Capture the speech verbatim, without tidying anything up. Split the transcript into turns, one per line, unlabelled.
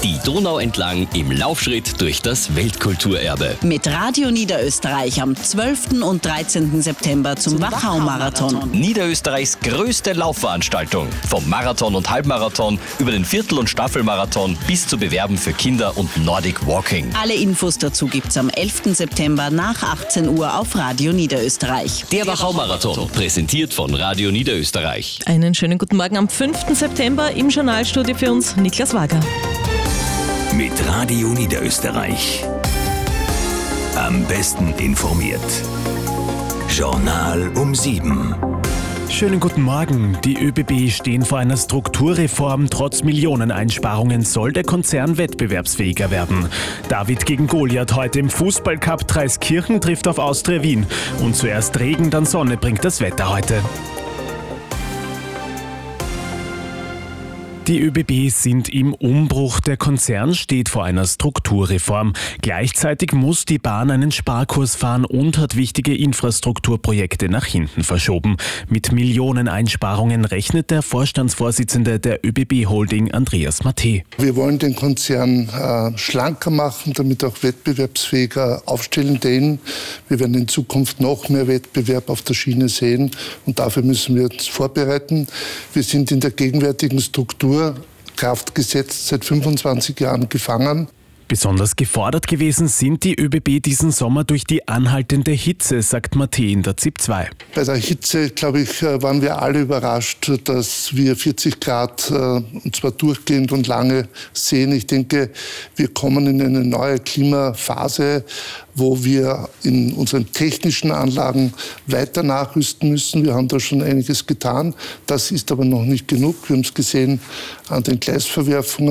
Die Donau entlang im Laufschritt durch das Weltkulturerbe.
Mit Radio Niederösterreich am zwölften und dreizehnten September zum Wachau-Marathon.
Niederösterreichs größte Laufveranstaltung. Vom Marathon und Halbmarathon über den Viertel- und Staffelmarathon bis zu Bewerben für Kinder und Nordic Walking.
Alle Infos dazu gibt's am elften September nach achtzehn Uhr auf Radio Niederösterreich.
Der Wachau-Marathon, präsentiert von Radio Niederösterreich.
Einen schönen guten Morgen am fünften September im Journalstudio für uns Niklas Wager.
Mit Radio Niederösterreich. Am besten informiert. Journal um sieben.
Schönen guten Morgen. Die ÖBB stehen vor einer Strukturreform. Trotz Millioneneinsparungen soll der Konzern wettbewerbsfähiger werden. David gegen Goliath heute im Fußballcup. Dreiskirchen trifft auf Austria Wien. Und zuerst Regen, dann Sonne bringt das Wetter heute. Die ÖBB sind im Umbruch. Der Konzern steht vor einer Strukturreform. Gleichzeitig muss die Bahn einen Sparkurs fahren und hat wichtige Infrastrukturprojekte nach hinten verschoben. Mit Millioneneinsparungen rechnet der Vorstandsvorsitzende der ÖBB Holding, Andreas Matte.
Wir wollen den Konzern äh, schlanker machen, damit auch wettbewerbsfähiger aufstellen. Denn wir werden in Zukunft noch mehr Wettbewerb auf der Schiene sehen und dafür müssen wir uns vorbereiten. Wir sind in der gegenwärtigen Struktur Kraft gesetzt, seit fünfundzwanzig Jahren gefangen.
Besonders gefordert gewesen sind die ÖBB diesen Sommer durch die anhaltende Hitze, sagt Matte in der Z I P zwei.
Bei der Hitze, glaube ich, waren wir alle überrascht, dass wir vierzig Grad, und zwar durchgehend und lange, sehen. Ich denke, wir kommen in eine neue Klimaphase, wo wir in unseren technischen Anlagen weiter nachrüsten müssen. Wir haben da schon einiges getan. Das ist aber noch nicht genug. Wir haben es gesehen an den Gleisverwerfungen.